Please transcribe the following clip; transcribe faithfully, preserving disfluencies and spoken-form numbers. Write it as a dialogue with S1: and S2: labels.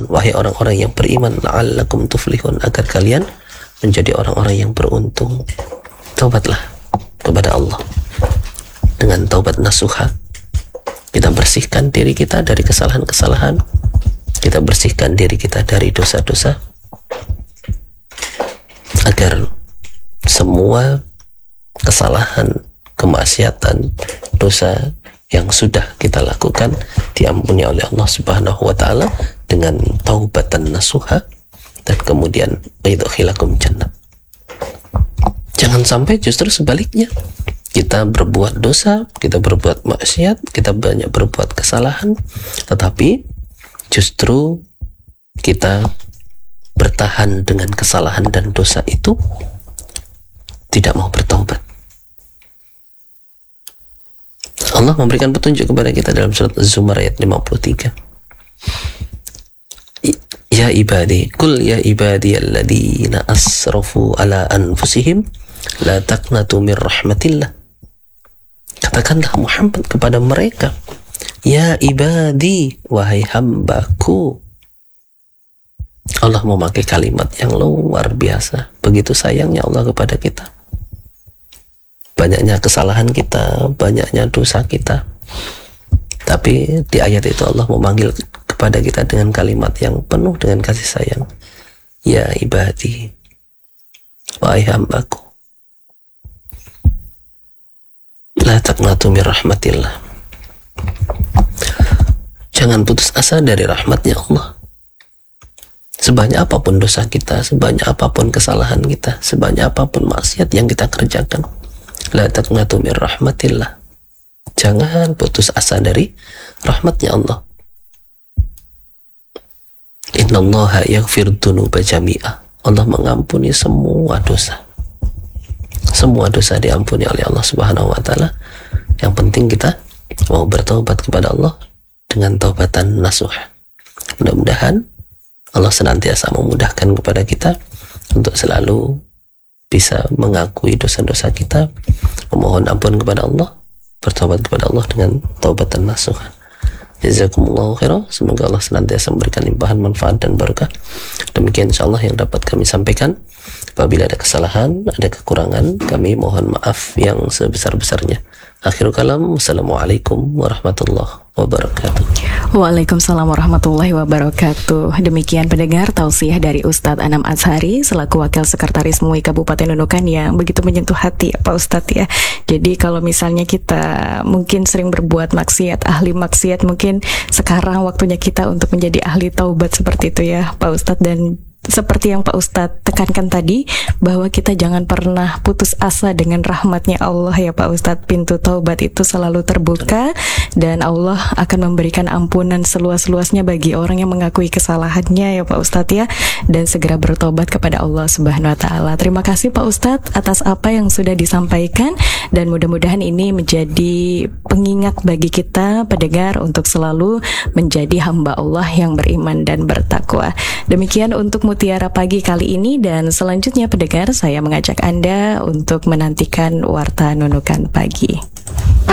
S1: beriman, wahai orang-orang yang beriman, la'allakum tuflihun, agar kalian menjadi orang-orang yang beruntung. Taubatlah kepada Allah dengan taubat nasuha. Kita bersihkan diri kita dari kesalahan-kesalahan, kita bersihkan diri kita dari dosa-dosa, agar semua kesalahan, kemaksiatan, dosa yang sudah kita lakukan diampuni oleh Allah Subhanahu wa taala dengan taubatan nasuha, dan kemudian yudkhilakum jannah. Jangan sampai justru sebaliknya, kita berbuat dosa, kita berbuat maksiat, kita banyak berbuat kesalahan, tetapi justru kita bertahan dengan kesalahan dan dosa itu, tidak mau bertaubat. Allah memberikan petunjuk kepada kita dalam surat Az-Zumar ayat lima puluh tiga. Ya ibadi, kul ya ibadi alladhina asrafu ala anfusihim la taqnatu min rahmatillah. Katakanlah Muhammad kepada mereka, ya ibadi, wahai hambaku. Allah memakai kalimat yang luar biasa. Begitu sayangnya Allah kepada kita. Banyaknya kesalahan kita, banyaknya dosa kita, tapi di ayat itu Allah memanggil kepada kita dengan kalimat yang penuh dengan kasih sayang. Ya ibadi, wahai hambaku, la taqnatu min rahmatillah. Jangan putus asa dari rahmatnya Allah. Sebanyak apapun dosa kita, sebanyak apapun kesalahan kita, sebanyak apapun maksiat yang kita kerjakan, la taqnatu min rahmatillah. Jangan putus asa dari rahmatnya Allah. Innallaha yaghfiru dzunuba jami'a. Allah mengampuni semua dosa. Semua dosa diampuni oleh Allah Subhanahu wa taala. Yang penting kita mau bertaubat kepada Allah dengan taubatan nasuh. Mudah-mudahan Allah senantiasa memudahkan kepada kita untuk selalu bisa mengakui dosa-dosa kita, memohon ampun kepada Allah, bertobat kepada Allah dengan taubatan nasuh. Jazakumullahu khairan. Semoga Allah senantiasa memberikan limpahan manfaat dan berkah. Demikian insyaallah yang dapat kami sampaikan. Apabila ada kesalahan, ada kekurangan, kami mohon maaf yang sebesar-besarnya. Akhirul kalam, wassalamualaikum warahmatullahi wabarakatuh.
S2: Waalaikumsalam warahmatullahi wabarakatuh. Demikian pendengar tausiah dari Ustadz Anam Azhari selaku Wakil Sekretaris M U I Kabupaten Nunukan yang begitu menyentuh hati ya Pak Ustadz ya. Jadi kalau misalnya kita mungkin sering berbuat maksiat, ahli maksiat, mungkin sekarang waktunya kita untuk menjadi ahli taubat seperti itu ya Pak Ustadz. Dan seperti yang Pak Ustadz tekankan tadi, bahwa kita jangan pernah putus asa dengan rahmatnya Allah ya Pak Ustadz. Pintu taubat itu selalu terbuka dan Allah akan memberikan ampunan seluas-luasnya bagi orang yang mengakui kesalahannya ya Pak Ustadz ya, dan segera bertobat kepada Allah Subhanahu wa taala. Terima kasih Pak Ustadz atas apa yang sudah disampaikan, dan mudah-mudahan ini menjadi pengingat bagi kita pendengar untuk selalu menjadi hamba Allah yang beriman dan bertakwa. Demikian untuk Mutiara Pagi kali ini, dan selanjutnya pendengar saya mengajak Anda untuk menantikan Warta Nunukan Pagi.